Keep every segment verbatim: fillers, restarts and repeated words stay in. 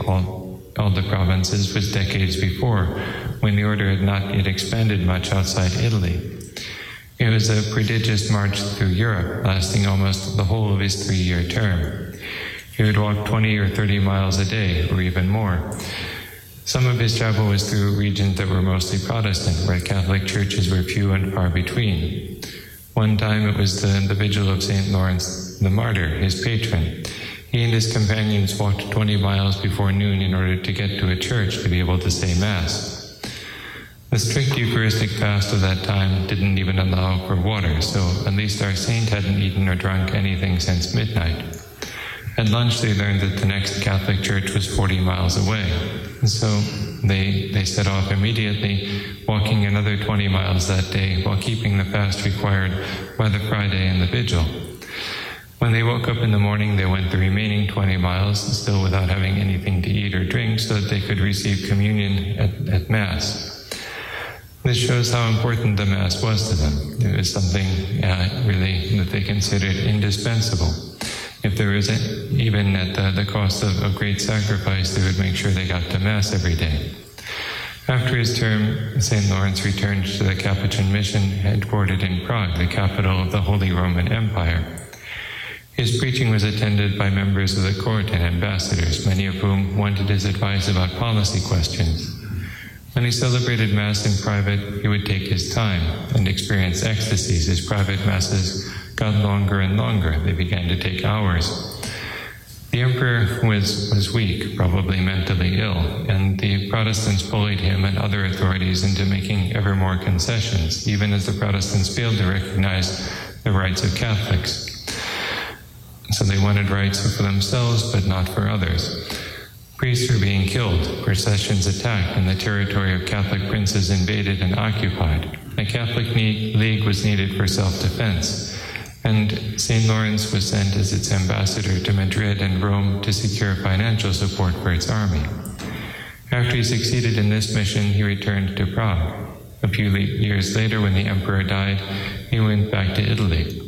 all, all the provinces was decades before, when the order had not yet expanded much outside Italy. It was a prodigious march through Europe, lasting almost the whole of his three-year term. He would walk twenty or thirty miles a day, or even more. Some of his travel was through regions that were mostly Protestant, where Catholic churches were few and far between. One time it was the, the vigil of Saint Lawrence the Martyr, his patron. He and his companions walked twenty miles before noon in order to get to a church to be able to say Mass. The strict Eucharistic fast of that time didn't even allow for water, so at least our saint hadn't eaten or drunk anything since midnight. At lunch they learned that the next Catholic church was forty miles away, and so they, they set off immediately, walking another twenty miles that day while keeping the fast required by the Friday and the vigil. When they woke up in the morning, they went the remaining twenty miles, still without having anything to eat or drink, so that they could receive communion at, at Mass. This shows how important the Mass was to them. It was something uh, really that they considered indispensable. If there was, a, even at the, the cost of, of great sacrifice, they would make sure they got to Mass every day. After his term, Saint Lawrence returned to the Capuchin mission headquartered in Prague, the capital of the Holy Roman Empire. His preaching was attended by members of the court and ambassadors, many of whom wanted his advice about policy questions. When he celebrated Mass in private, he would take his time and experience ecstasies. His private Masses got longer and longer. They began to take hours. The emperor was, was weak, probably mentally ill, and the Protestants bullied him and other authorities into making ever more concessions, even as the Protestants failed to recognize the rights of Catholics. So they wanted rights for themselves, but not for others. Priests were being killed, processions attacked, and the territory of Catholic princes invaded and occupied. A Catholic League was needed for self-defense, and Saint Lawrence was sent as its ambassador to Madrid and Rome to secure financial support for its army. After he succeeded in this mission, he returned to Prague. A few years later, when the emperor died, he went back to Italy.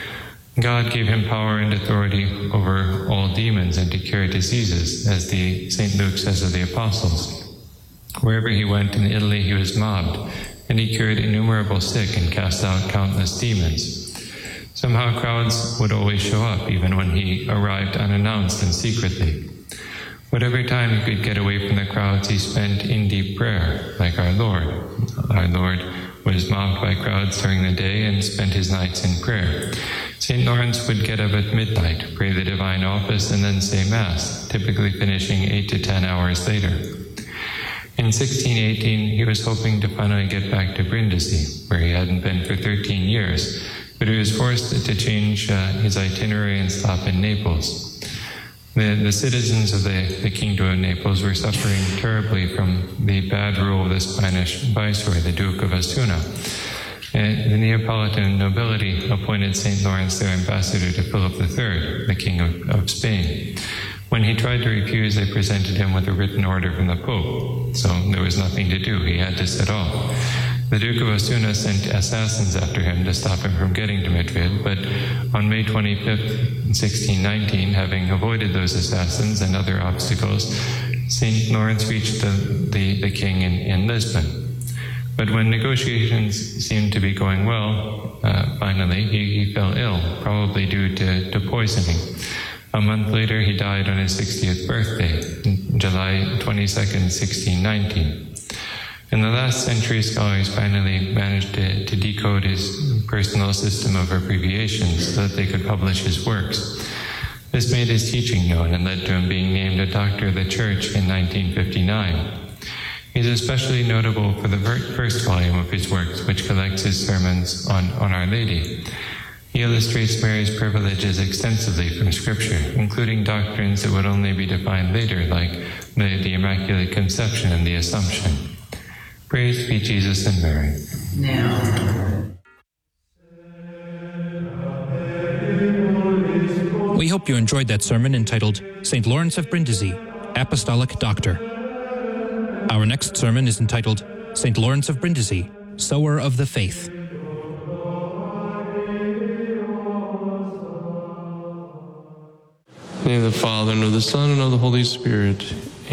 God gave him power and authority over all demons and to cure diseases, as the Saint Luke says of the apostles. Wherever he went in Italy, he was mobbed, and he cured innumerable sick and cast out countless demons. Somehow crowds would always show up, even when he arrived unannounced and secretly. Whatever time he could get away from the crowds, he spent in deep prayer, like our Lord. Our Lord was mobbed by crowds during the day and spent his nights in prayer. Saint Lawrence would get up at midnight, pray the divine office, and then say Mass, typically finishing eight to ten hours later. In sixteen eighteen, he was hoping to finally get back to Brindisi, where he hadn't been for thirteen years, but he was forced to change uh, his itinerary and stop in Naples. The, the citizens of the, the Kingdom of Naples were suffering terribly from the bad rule of the Spanish viceroy, the Duke of Osuna. And the Neapolitan nobility appointed Saint Lawrence their ambassador to Philip the Third, the King of, of Spain. When he tried to refuse, they presented him with a written order from the Pope, so there was nothing to do. He had to set off. The Duke of Osuna sent assassins after him to stop him from getting to Madrid, but on May twenty-fifth, sixteen nineteen, having avoided those assassins and other obstacles, Saint Lawrence reached the, the, the king in, in Lisbon. But when negotiations seemed to be going well, uh, finally he, he fell ill, probably due to, to poisoning. A month later, he died on his sixtieth birthday, July twenty-second, sixteen nineteen. In the last century, scholars finally managed to, to decode his personal system of abbreviations so that they could publish his works. This made his teaching known and led to him being named a doctor of the Church in nineteen fifty-nine. He is especially notable for the first volume of his works, which collects his sermons on, on Our Lady. He illustrates Mary's privileges extensively from Scripture, including doctrines that would only be defined later, like the, the Immaculate Conception and the Assumption. Praise be Jesus and Mary. Now. We hope you enjoyed that sermon entitled Saint Lawrence of Brindisi, Apostolic Doctor. Our next sermon is entitled Saint Lawrence of Brindisi, Sower of the Faith. In the name of the Father, and of the Son, and of the Holy Spirit.